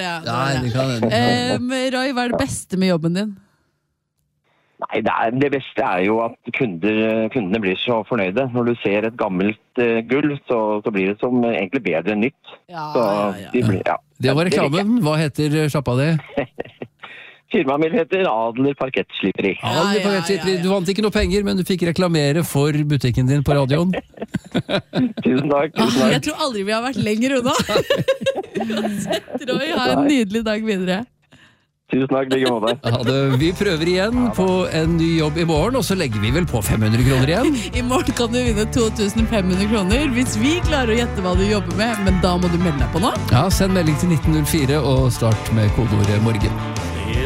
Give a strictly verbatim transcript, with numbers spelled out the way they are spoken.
det. Nei, det kan det. Um, Roy, hva er det beste med jobben din? Nei, det, er, det beste er jo at kunder, kundene blir så fornøyde. Når du ser et gammelt uh, gulv, så, så blir det som egentlig bedre enn nytt. Ja, så ja, ja. De blir, ja. Det var reklamen. Hva heter sjappa di? Firmaet mitt heter Adler Parkettsliperi. Adler Ja, ja, Parkettsliperi. ja, ja. Du vant ikke noe penger, men du fikk reklamere for butikken din på radioen. Tusen takk, tusen Ah, takk. jeg tror aldri vi har vært lenger unna. Uansett, Roy, ha en nydelig dag videre. Tusen takk, like måte. Ja, det, vi prøver igjen på en ny jobb i morgen, og så legger vi vel på fem hundre kroner igjen. I morgen kan du vinne to tusen fem hundre kroner hvis vi klarer å gjette hva du jobber med, men da må du melde deg på nå. Ja, send melding til nitten null fire og start med kodeordet morgen.